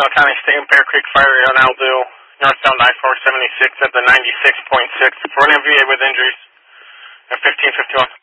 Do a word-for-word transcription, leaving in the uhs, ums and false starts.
Fresno County State and Bear Creek Fire on Aldo, northbound I four seventy-six at the ninety-six point six for an M V A with injuries at fifteen fifty-one.